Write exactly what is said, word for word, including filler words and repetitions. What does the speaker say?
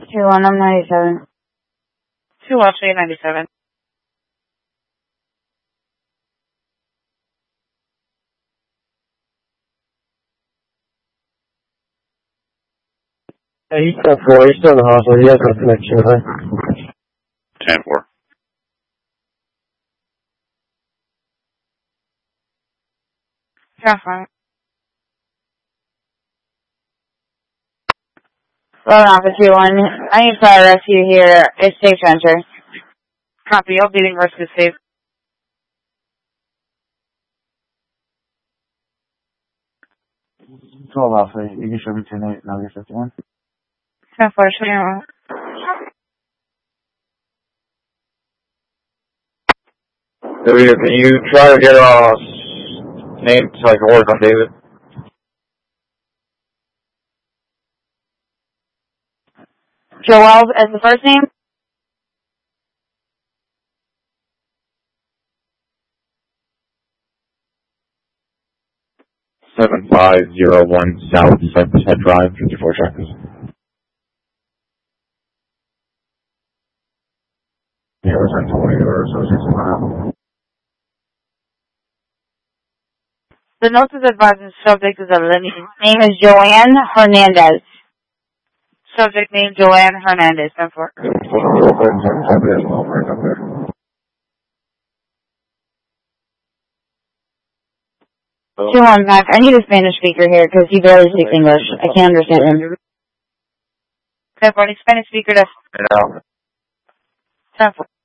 two one, I'm ninety-seven. two one, three ninety-seven. Hey, he's ten four, he's still in the hospital, he has no connection, right? ten four. ten four. Roll on for two one. I need fire rescue here. It's safe to enter. Copy, all bleeding rescue safe. twelve Alpha, you can show me ten eight, now you're fifty-one. ten four, show you. W, can you try to get a name so I can work on David? Joel as the first name? seven five zero one South Cypress Head Drive, fifty-four seconds. Yeah, it was like twenty or so, sixty-five. The notes is advising subject is a living. Name is Joanne Hernandez. Subject name Joanne Hernandez, ten four. Two one back. I need a Spanish speaker here because he barely speaks English. I can't understand him. ten four, Spanish speaker, that's Yeah. ten four.